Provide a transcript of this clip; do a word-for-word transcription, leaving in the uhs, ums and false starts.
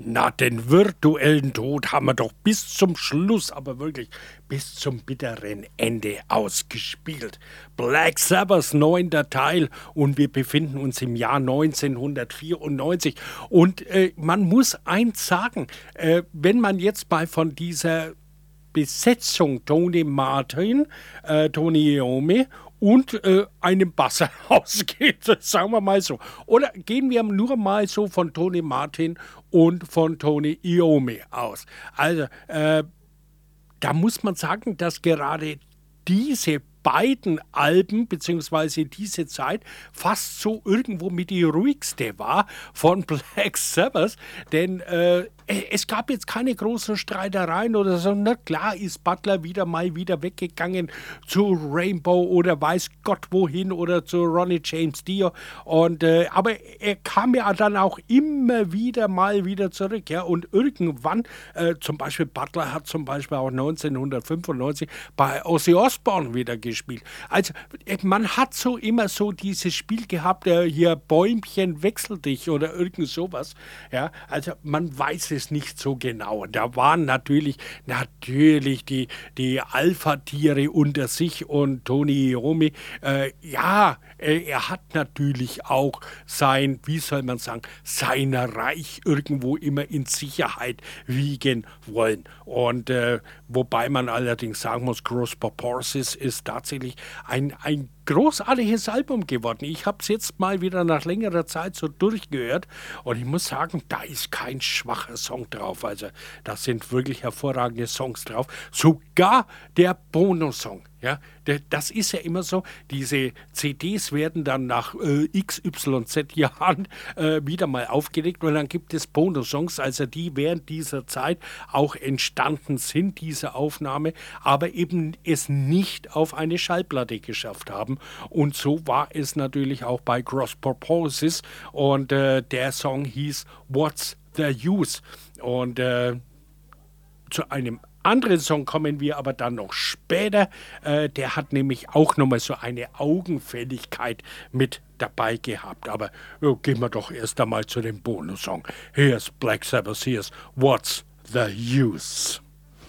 Na, den virtuellen Tod haben wir doch bis zum Schluss, aber wirklich bis zum bitteren Ende ausgespielt. Black Sabbath, neunter Teil, und wir befinden uns im Jahr neunzehnhundertvierundneunzig. Und äh, man muss eins sagen, äh, wenn man jetzt mal von dieser Besetzung Tony Martin, äh, Tony Iommi und äh, einem Basser ausgeht, sagen wir mal so. Oder gehen wir nur mal so von Tony Martin und von Tony Iommi aus. Also, äh, da muss man sagen, dass gerade diese beiden Alben beziehungsweise diese Zeit fast so irgendwo mit die ruhigste war von Black Sabbath, denn äh, es gab jetzt keine großen Streitereien oder so. Na klar ist Butler wieder mal wieder weggegangen zu Rainbow oder weiß Gott wohin oder zu Ronnie James Dio. Und, äh, aber er kam ja dann auch immer wieder mal wieder zurück. Ja? Und irgendwann, äh, zum Beispiel Butler hat zum Beispiel auch neunzehnhundertfünfundneunzig bei Ozzy Osbourne wieder gespielt. Also man hat so immer so dieses Spiel gehabt, äh, hier Bäumchen wechsel dich oder irgend sowas. Ja? Also man weiß es nicht so genau. Da waren natürlich, natürlich die, die Alpha-Tiere unter sich und Tony Iommi, äh, ja, äh, er hat natürlich auch sein, wie soll man sagen, sein Reich irgendwo immer in Sicherheit wiegen wollen. Und äh, wobei man allerdings sagen muss, Gross Proportions ist tatsächlich ein, ein großartiges Album geworden. Ich habe es jetzt mal wieder nach längerer Zeit so durchgehört und ich muss sagen, da ist kein schwacher Song drauf. Also da sind wirklich hervorragende Songs drauf. Sogar der Bonus-Song. Ja, das ist ja immer so, diese C Ds werden dann nach äh, X Y Z Jahren äh, wieder mal aufgelegt und dann gibt es Bonus-Songs, also die während dieser Zeit auch entstanden sind, diese Aufnahme, aber eben es nicht auf eine Schallplatte geschafft haben. Und so war es natürlich auch bei Gross Proportions und äh, der Song hieß What's the Use? Und äh, zu einem anderen Song kommen wir aber dann noch später. Äh, der hat nämlich auch nochmal so eine Augenfälligkeit mit dabei gehabt. Aber ja, gehen wir doch erst einmal zu dem Bonus-Song. Here's Black Sabbath, here's What's the Use?